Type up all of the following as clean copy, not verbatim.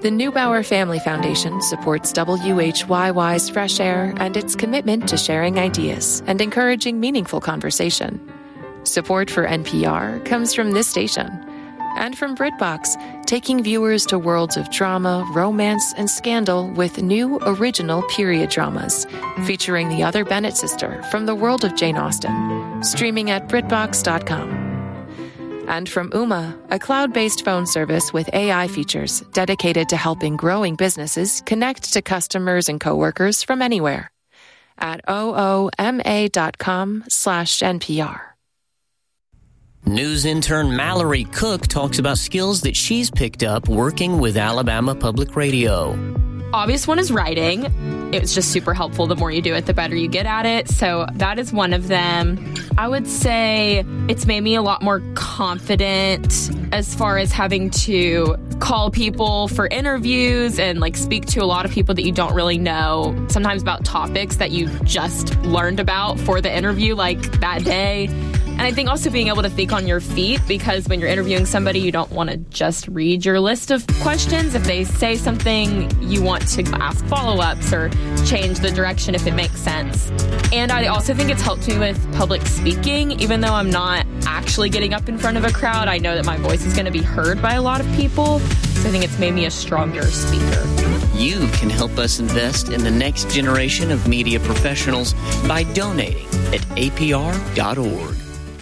The Neubauer Family Foundation supports WHYY's Fresh Air and its commitment to sharing ideas and encouraging meaningful conversation. Support for NPR comes from this station and from BritBox, taking viewers to worlds of drama, romance, and scandal with new original period dramas featuring the other Bennett sister from the world of Jane Austen, streaming at BritBox.com. And from Ooma, a cloud-based phone service with AI features dedicated to helping growing businesses connect to customers and coworkers from anywhere at ooma.com/NPR. News intern Mallory Cook talks about skills that she's picked up working with Alabama Public Radio. Obvious one is writing. It's just super helpful. The more you do it, the better you get at it. So that is one of them. I would say it's made me a lot more confident as far as having to call people for interviews and speak to a lot of people that you don't really know, sometimes about topics that you just learned about for the interview that day. And I think also being able to think on your feet, because when you're interviewing somebody, you don't want to just read your list of questions. If they say something, you want to ask follow-ups or change the direction if it makes sense. And I also think it's helped me with public speaking. Even though I'm not actually getting up in front of a crowd, I know that my voice is going to be heard by a lot of people. So I think it's made me a stronger speaker. You can help us invest in the next generation of media professionals by donating at apr.org.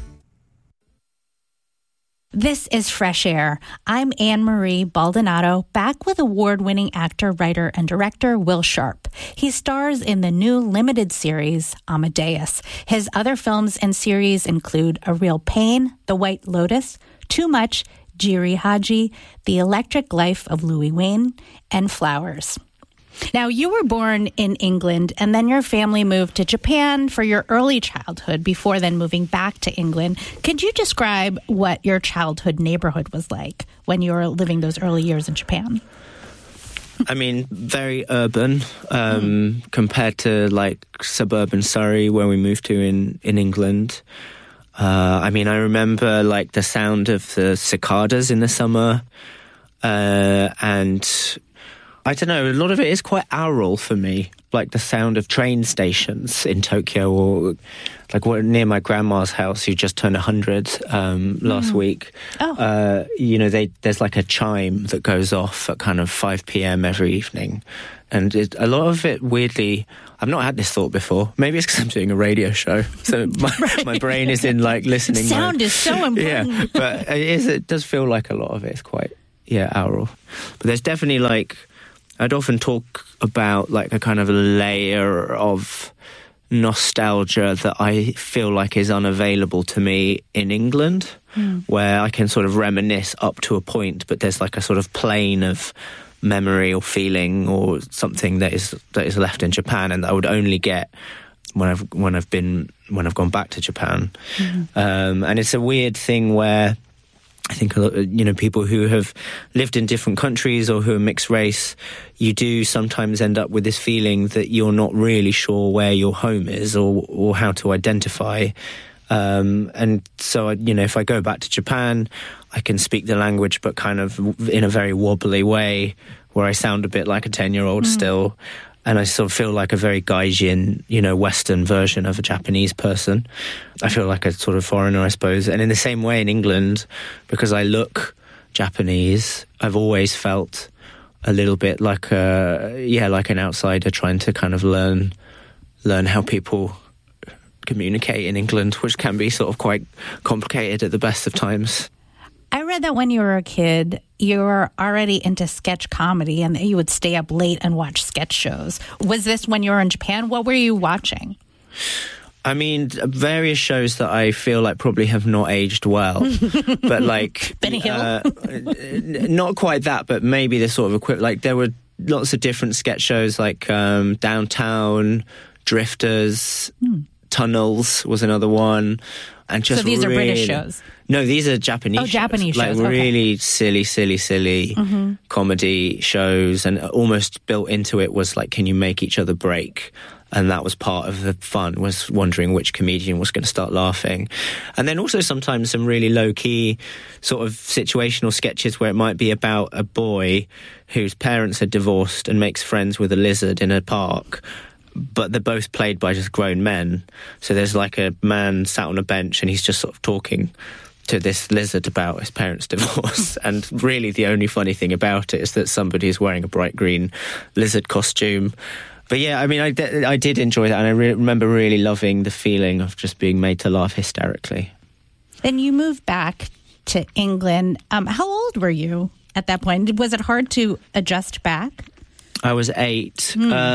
This is Fresh Air. I'm Anne-Marie Baldonado, back with award-winning actor, writer, and director Will Sharp. He stars in the new limited series, Amadeus. His other films and series include A Real Pain, The White Lotus, Too Much, Jiri Haji, The Electric Life of Louis Wain, and Flowers. Now, you were born in England, and then your family moved to Japan for your early childhood before then moving back to England. Could you describe what your childhood neighborhood was like when you were living those early years in Japan? I mean, very urban compared to suburban Surrey where we moved to in England. I remember the sound of the cicadas in the summer, and I don't know, a lot of it is quite aural for me, the sound of train stations in Tokyo, or near my grandma's house, who just turned 100 last week. Oh. There's a chime that goes off at kind of 5 p.m. every evening. And a lot of it, weirdly, I've not had this thought before. Maybe it's because I'm doing a radio show. So my brain is in listening. Sound is so important. Yeah, but it does feel like a lot of it is quite, aural. But there's definitely I'd often talk about a kind of layer of nostalgia that I feel is unavailable to me in England, where I can sort of reminisce up to a point, but there's a sort of plane of memory or feeling or something that is left in Japan, and that I would only get when I've gone back to Japan. And it's a weird thing where I think people who have lived in different countries or who are mixed race, you do sometimes end up with this feeling that you're not really sure where your home is or how to identify. And so, if I go back to Japan, I can speak the language, but kind of in a very wobbly way where I sound a bit like a 10-year-old still. And I sort of feel like a very gaijin, Western version of a Japanese person. I feel like a sort of foreigner, I suppose. And in the same way in England, because I look Japanese, I've always felt a little bit like an outsider trying to kind of learn how people communicate in England, which can be sort of quite complicated at the best of times. I read that when you were a kid, you were already into sketch comedy and that you would stay up late and watch sketch shows. Was this when you were in Japan? What were you watching? I mean, various shows that I feel probably have not aged well. But Benny Hill? Not quite that, but maybe the sort of equivalent. There were lots of different sketch shows Downtown, Drifters, Tunnels was another one. And just so these are British shows? No, these are Japanese shows. Oh, Japanese shows. Really silly comedy shows. And almost built into it was can you make each other break? And that was part of the fun, was wondering which comedian was going to start laughing. And then also sometimes some really low-key sort of situational sketches where it might be about a boy whose parents had divorced and makes friends with a lizard in a park, but they're both played by just grown men. So there's like a man sat on a bench and he's just sort of talking to this lizard about his parents' divorce. And really the only funny thing about it is that somebody is wearing a bright green lizard costume. But yeah, I mean, I did enjoy that, and I remember really loving the feeling of just being made to laugh hysterically. Then you moved back to England. How old were you at that point? Was it hard to adjust back? I was 8.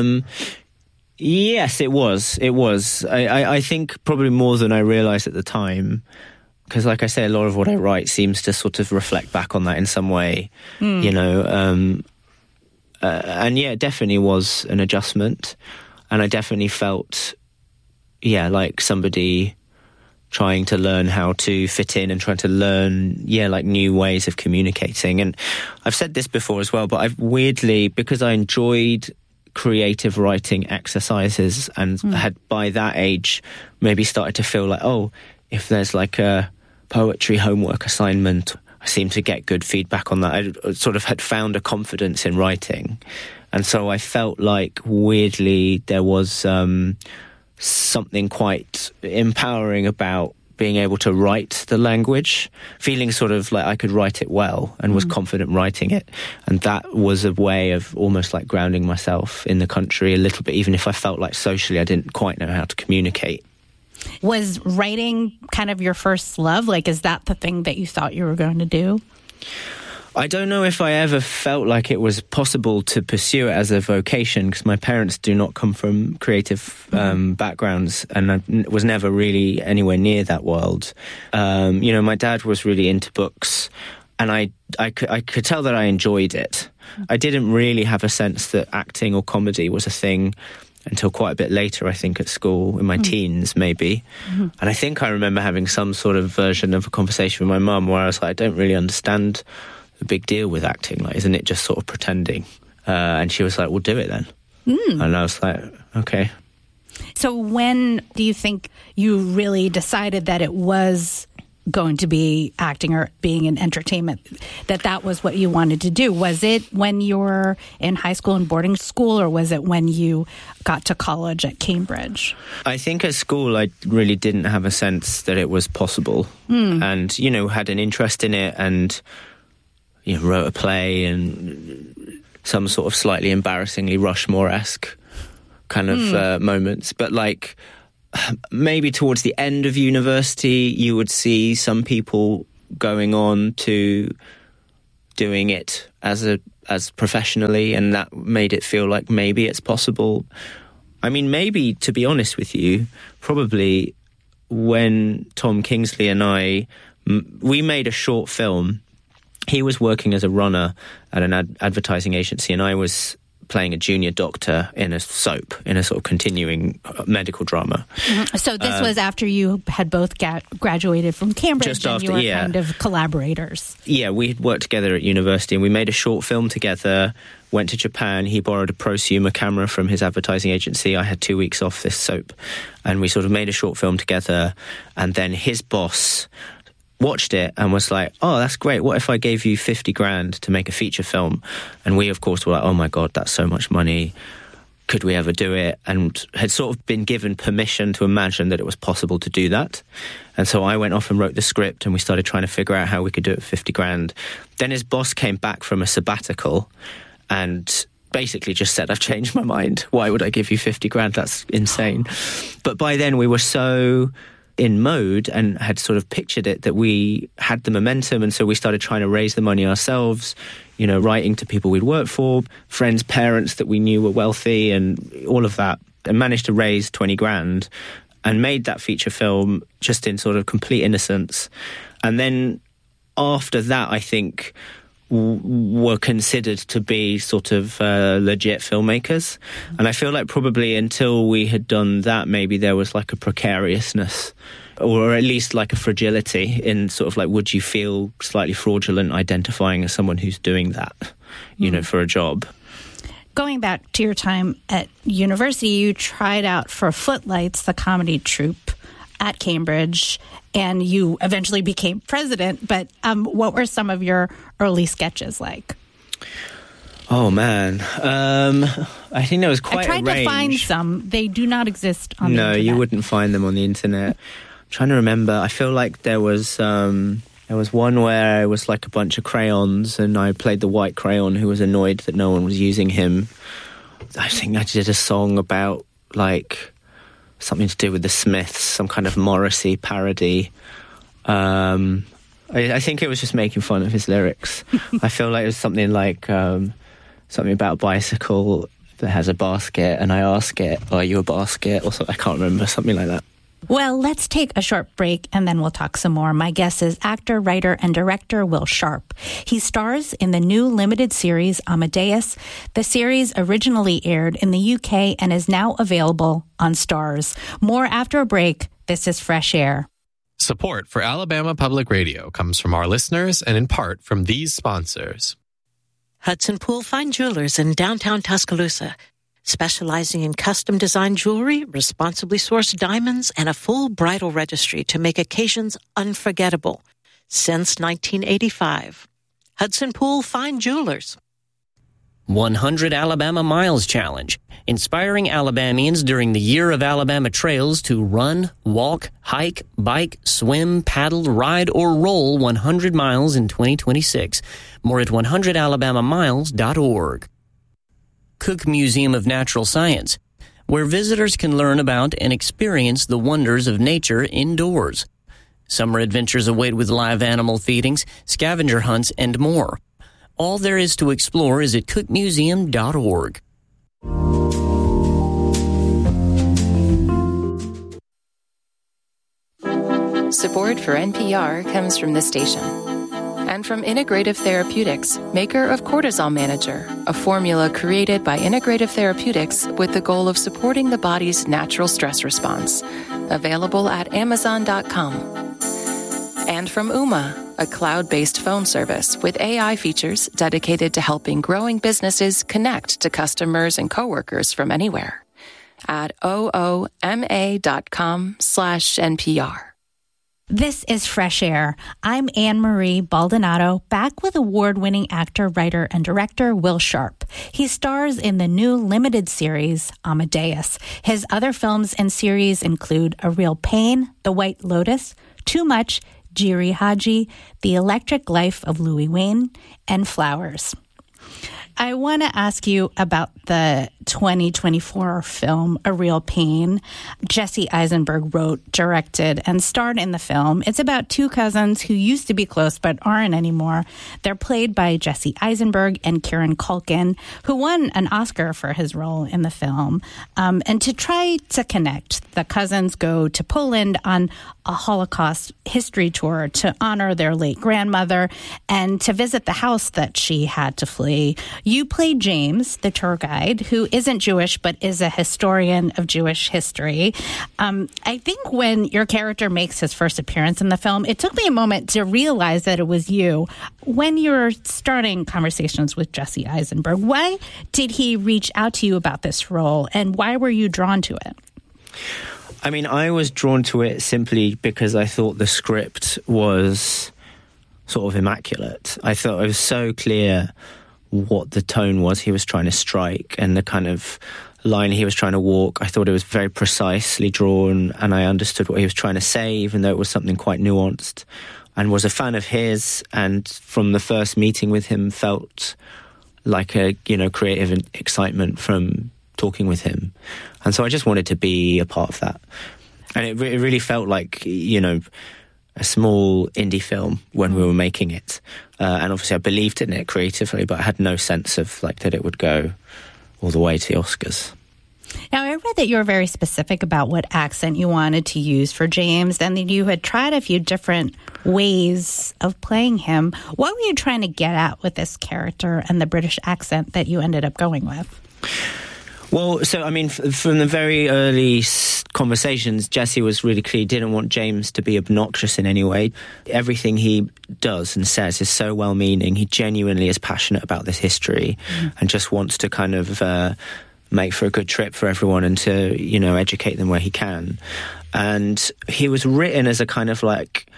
Yes, it was. It was. I think probably more than I realised at the time. Because, like I say, a lot of what I write seems to sort of reflect back on that in some way, you know. And yeah, it definitely was an adjustment. And I definitely felt, like somebody trying to learn how to fit in and trying to learn, like new ways of communicating. And I've said this before as well, but I've weirdly, because I enjoyed creative writing exercises and had by that age maybe started to feel like, if there's like a poetry homework assignment, I seem to get good feedback on that. I sort of had found a confidence in writing. And so I felt like weirdly there was something quite empowering about being able to write the language, feeling sort of like I could write it well and was confident writing it. And that was a way of almost like grounding myself in the country a little bit, even if I felt like socially I didn't quite know how to communicate. Was writing kind of your first love? Like, is that the thing that you thought you were going to do? I don't know if I ever felt like it was possible to pursue it as a vocation, because my parents do not come from creative backgrounds, and I was never really anywhere near that world. My dad was really into books, and I could tell that I enjoyed it. I didn't really have a sense that acting or comedy was a thing until quite a bit later, I think, at school, in my teens, maybe. And I think I remember having some sort of version of a conversation with my mum where I was like, I don't really understand the big deal with acting. Like, isn't it just sort of pretending? And she was like, well, do it then. And I was like, okay. So when do you think you really decided that it was going to be acting or being in entertainment, that was what you wanted to do? Was it when you were in high school and boarding school, or was it when you got to college at Cambridge? I think at school I really didn't have a sense that it was possible, and, had an interest in it, and, wrote a play and some sort of slightly embarrassingly Rushmore-esque kind of moments. But like, maybe towards the end of university, you would see some people going on to doing it as professionally, and that made it feel like maybe it's possible. I mean, maybe, to be honest with you, probably when Tom Kingsley and we made a short film. He was working as a runner at an advertising agency, and I was playing a junior doctor in a soap, in a sort of continuing medical drama. So this was after you had both graduated from Cambridge, just and after, you were kind of collaborators. Yeah, we had worked together at university, and we made a short film together, went to Japan. He borrowed a prosumer camera from his advertising agency. I had 2 weeks off this soap, and we sort of made a short film together. And then his boss watched it and was like, oh, that's great. What if I gave you 50 grand to make a feature film? And we, of course, were like, oh my God, that's so much money. Could we ever do it? And had sort of been given permission to imagine that it was possible to do that. And so I went off and wrote the script, and we started trying to figure out how we could do it for 50 grand. Then his boss came back from a sabbatical and basically just said, I've changed my mind. Why would I give you 50 grand? That's insane. But by then we were so in mode and had sort of pictured it that we had the momentum, and so we started trying to raise the money ourselves, writing to people we'd worked for, friends, parents that we knew were wealthy, and all of that, and managed to raise 20 grand and made that feature film just in sort of complete innocence. And then after that, I think were considered to be sort of legit filmmakers. And I feel like probably until we had done that, maybe there was like a precariousness, or at least like a fragility in sort of like, would you feel slightly fraudulent identifying as someone who's doing that, for a job? Going back to your time at university, you tried out for Footlights, the comedy troupe at Cambridge, and you eventually became president. But what were some of your early sketches like? Oh, man. I think there was quite a range. I tried to find some. They do not exist on the internet. No, you wouldn't find them on the internet. I'm trying to remember. I feel like there was one where it was like a bunch of crayons, and I played the white crayon who was annoyed that no one was using him. I think I did a song about, like, something to do with the Smiths, some kind of Morrissey parody. I think it was just making fun of his lyrics. I feel like it was something like something about a bicycle that has a basket, and I ask it, "Are you a basket?" or something. I can't remember, something like that. Well, let's take a short break and then we'll talk some more. My guest is actor, writer, and director Will Sharp. He stars in the new limited series Amadeus. The series originally aired in the UK and is now available on Starz. More after a break. This is Fresh Air. Support for Alabama Public Radio comes from our listeners and in part from these sponsors. Hudson Pool Fine Jewelers in downtown Tuscaloosa, specializing in custom-designed jewelry, responsibly sourced diamonds, and a full bridal registry to make occasions unforgettable. Since 1985. Hudson Pool Fine Jewelers. 100 Alabama Miles Challenge, inspiring Alabamians during the Year of Alabama Trails to run, walk, hike, bike, swim, paddle, ride, or roll 100 miles in 2026. More at 100alabamamiles.org. Cook Museum of Natural Science, where visitors can learn about and experience the wonders of nature indoors. Summer adventures await with live animal feedings, scavenger hunts, and more. All there is to explore is at cookmuseum.org. Support for NPR comes from this station. And from Integrative Therapeutics, maker of Cortisol Manager, a formula created by Integrative Therapeutics with the goal of supporting the body's natural stress response. Available at Amazon.com. And from Ooma, a cloud-based phone service with AI features dedicated to helping growing businesses connect to customers and coworkers from anywhere. At ooma.com/NPR. This is Fresh Air. I'm Anne-Marie Baldonado, back with award-winning actor, writer, and director Will Sharp. He stars in the new limited series Amadeus. His other films and series include A Real Pain, The White Lotus, Too Much, Jiri Haji, The Electric Life of Louis Wayne, and Flowers. I want to ask you about the 2024 film, A Real Pain. Jesse Eisenberg wrote, directed, and starred in the film. It's about two cousins who used to be close but aren't anymore. They're played by Jesse Eisenberg and Kieran Culkin, who won an Oscar for his role in the film. And to try to connect, the cousins go to Poland on a Holocaust history tour to honor their late grandmother and to visit the house that she had to flee. You play James, the tour guide, who isn't Jewish but is a historian of Jewish history. I think when your character makes his first appearance in the film, it took me a moment to realize that it was you. When you were starting conversations with Jesse Eisenberg, why did he reach out to you about this role, and why were you drawn to it? I mean, I was drawn to it simply because I thought the script was sort of immaculate. I thought it was so clear what the tone was he was trying to strike and the kind of line he was trying to walk. I thought it was very precisely drawn, and I understood what he was trying to say, even though it was something quite nuanced, and was a fan of his, and from the first meeting with him felt like a, creative excitement from talking with him. And so I just wanted to be a part of that. And it really felt like, a small indie film when we were making it. And obviously I believed in it creatively, but I had no sense of that it would go all the way to the Oscars. Now, I read that you were very specific about what accent you wanted to use for James, and that you had tried a few different ways of playing him. What were you trying to get at with this character and the British accent that you ended up going with? Well, so, I mean, from the very early conversations, Jesse was really clear he didn't want James to be obnoxious in any way. Everything he does and says is so well-meaning. He genuinely is passionate about this history and just wants to kind of make for a good trip for everyone and to, you know, educate them where he can. And he was written as a kind of like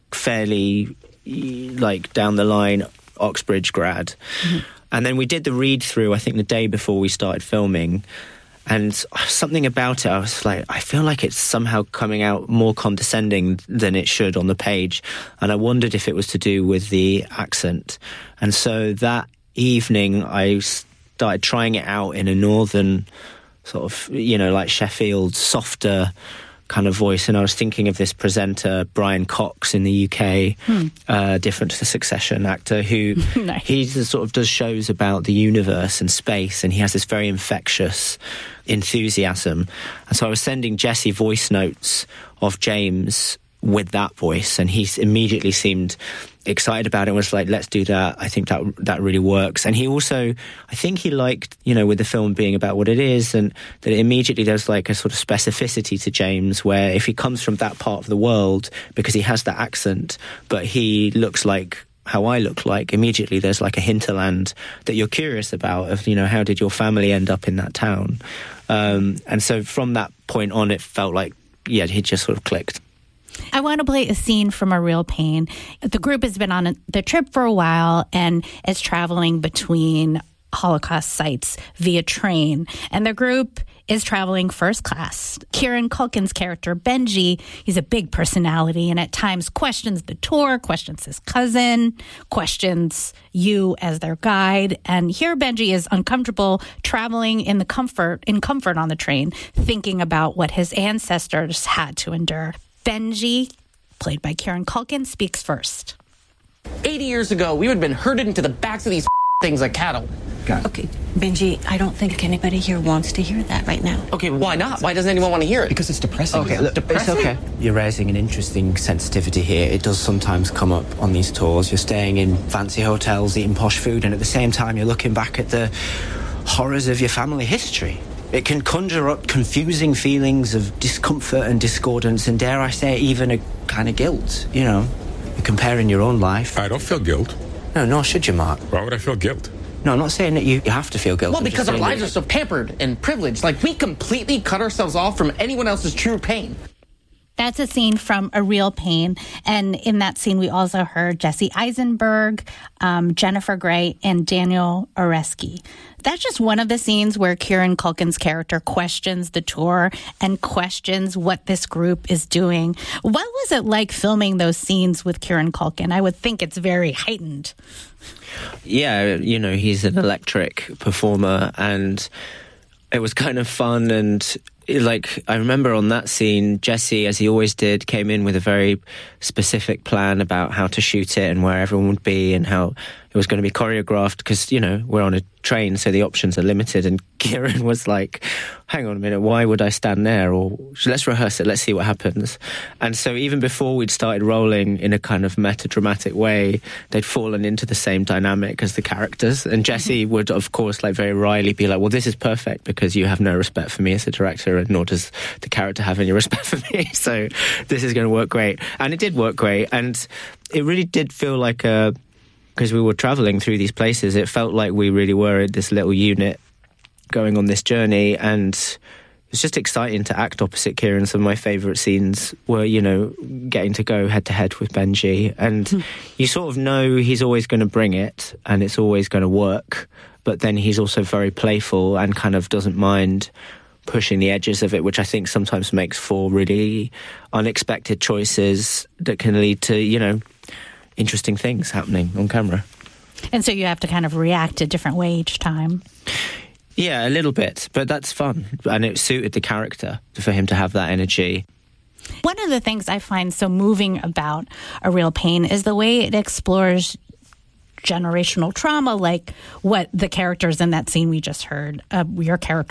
fairly like down the line Oxbridge grad. And then we did the read-through, I think, the day before we started filming. And something about it, I was like, I feel like it's somehow coming out more condescending than it should on the page. And I wondered if it was to do with the accent. And so that evening, I started trying it out in a northern sort of, you know, like Sheffield, softer kind of voice. And I was thinking of this presenter, Brian Cox in the UK, different to the Succession actor, who Nice. he sort of does shows about the universe and space, and he has this very infectious enthusiasm. And so I was sending Jesse voice notes of James with that voice, and he immediately seemed excited about it and was like, let's do that. I think that really works. And he also, I think he liked, you know, with the film being about what it is, and that immediately there's like a sort of specificity to James, where if he comes from that part of the world, because he has that accent, but he looks like how I look like, immediately there's like a hinterland that you're curious about of, you know, how did your family end up in that town? And so from that point on, it felt like, yeah, he just sort of clicked. I want to play a scene from A Real Pain. The group has been on the trip for a while and is traveling between Holocaust sites via train. And the group is traveling first class. Kieran Culkin's character, Benji, he's a big personality and at times questions the tour, questions his cousin, questions you as their guide. And here Benji is uncomfortable traveling in comfort on the train, thinking about what his ancestors had to endure. Benji, played by Kieran Culkin, speaks first. 80 years ago, we would have been herded into the backs of these things like cattle. Okay, Benji, I don't think anybody here wants to hear that right now. Okay, why not? Why doesn't anyone want to hear it? Because it's depressing. Okay, look, depressing? It's okay. You're raising an interesting sensitivity here. It does sometimes come up on these tours. You're staying in fancy hotels, eating posh food, and at the same time you're looking back at the horrors of your family history. It can conjure up confusing feelings of discomfort and discordance, and dare I say, even a kind of guilt, you know. You're comparing your own life. I don't feel guilt. No, nor should you, Mark. Why would I feel guilt? No, I'm not saying that you have to feel guilt. Well, because our lives are so pampered and privileged. Like, we completely cut ourselves off from anyone else's true pain. That's a scene from A Real Pain. And in that scene, we also heard Jesse Eisenberg, Jennifer Grey, and Daniel Oreski. That's just one of the scenes where Kieran Culkin's character questions the tour and questions what this group is doing. What was it like filming those scenes with Kieran Culkin? I would think it's very heightened. Yeah, you know, he's an electric performer, and it was kind of fun. And like, I remember on that scene, Jesse, as he always did, came in with a very specific plan about how to shoot it and where everyone would be and how it was going to be choreographed, because, you know, we're on a train, so the options are limited. And Kieran was like, hang on a minute, why would I stand there? Or let's rehearse it, let's see what happens. And so even before we'd started rolling in a kind of meta-dramatic way, they'd fallen into the same dynamic as the characters. And Jesse would, of course, like very wryly be like, well, this is perfect because you have no respect for me as a director, and nor does the character have any respect for me. So this is going to work great. And it did work great. And it really did feel like because we were traveling through these places, it felt like we really were this little unit going on this journey, and it's just exciting to act opposite Kieran. Some of my favourite scenes were, you know, getting to go head-to-head with Benji, and you sort of know he's always going to bring it, and it's always going to work, but then he's also very playful and kind of doesn't mind pushing the edges of it, which I think sometimes makes for really unexpected choices that can lead to, you know, interesting things happening on camera. And so you have to kind of react a different way each time. Yeah, a little bit, but that's fun. And it suited the character for him to have that energy. One of the things I find so moving about A Real Pain is the way it explores generational trauma, like what the characters in that scene we just heard, your character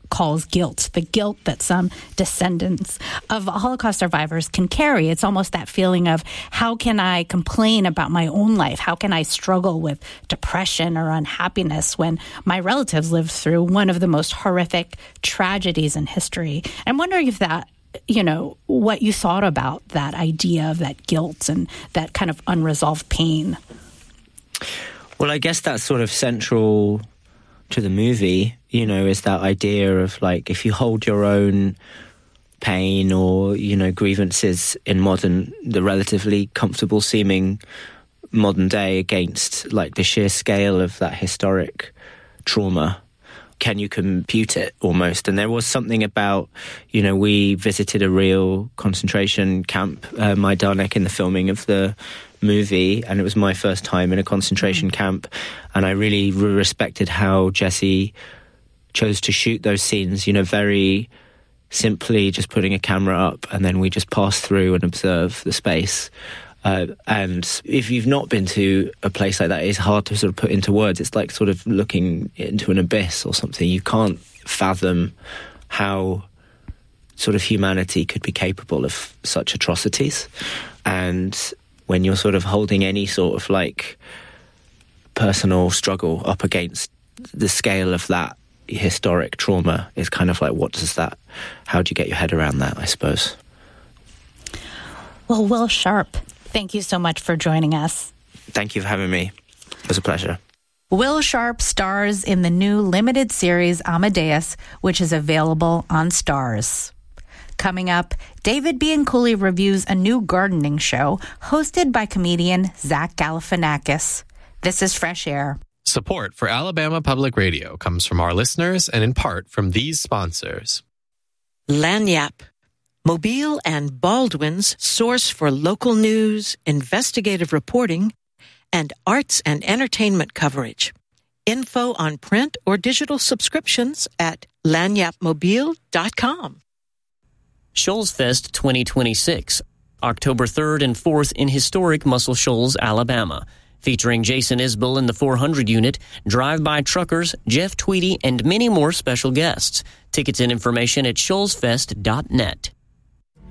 calls guilt, the guilt that some descendants of Holocaust survivors can carry. It's almost that feeling of, how can I complain about my own life? How can I struggle with depression or unhappiness when my relatives lived through one of the most horrific tragedies in history? I'm wondering if that, what you thought about that idea of that guilt and that kind of unresolved pain. Well, I guess that's sort of central to the movie, is that idea of, like, if you hold your own pain or, grievances in the relatively comfortable seeming modern day against, like, the sheer scale of that historic trauma, can you compute it almost? And there was something about, we visited a real concentration camp, Majdanek, in the filming of the movie, and it was my first time in a concentration camp, and I really respected how Jesse chose to shoot those scenes, very simply just putting a camera up, and then we just pass through and observe the space. And if you've not been to a place like that, it's hard to sort of put into words. It's like sort of looking into an abyss or something. You can't fathom how sort of humanity could be capable of such atrocities. And when you're sort of holding any sort of, like, personal struggle up against the scale of that historic trauma, it's kind of like, how do you get your head around that, I suppose? Well, Will Sharp, thank you so much for joining us. Thank you for having me. It was a pleasure. Will Sharp stars in the new limited series Amadeus, which is available on Starz. Coming up, David Bianculli reviews a new gardening show hosted by comedian Zach Galifianakis. This is Fresh Air. Support for Alabama Public Radio comes from our listeners and in part from these sponsors. Lagniappe, Mobile and Baldwin's source for local news, investigative reporting, and arts and entertainment coverage. Info on print or digital subscriptions at lagniappemobile.com. Shoals Fest 2026, October 3rd and 4th in historic Muscle Shoals, Alabama. Featuring Jason Isbell in the 400 unit, drive-by truckers, Jeff Tweedy, and many more special guests. Tickets and information at shoalsfest.net.